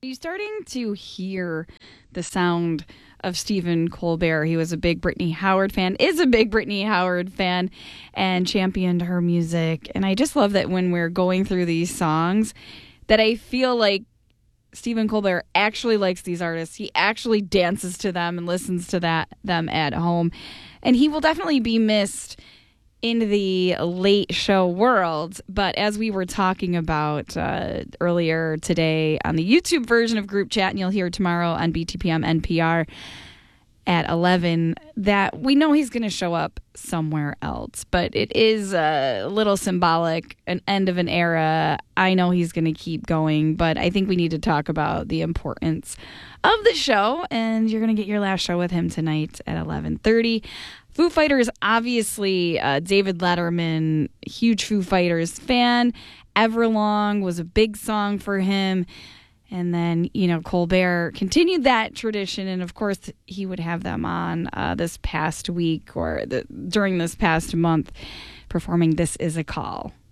you starting to hear the sound of Stephen Colbert? He was a big Brittany Howard fan, is a big Brittany Howard fan, and championed her music. And I just love that when we're going through these songs, that I feel like Stephen Colbert actually likes these artists. He actually dances to them and listens to them at home. And he will definitely be missed in the late show world. But as we were talking about earlier today on the YouTube version of Group Chat, and you'll hear tomorrow on BTPM NPR at 11, that we know he's going to show up somewhere else. But it is a little symbolic, an end of an era. I know he's going to keep going, but I think we need to talk about the importance of the show, and you're going to get your last show with him tonight at 11:30. Foo Fighters, obviously, David Letterman, huge Foo Fighters fan. Everlong was a big song for him. And then, Colbert continued that tradition. And, of course, he would have them on this past week or during this past month performing This Is a Call.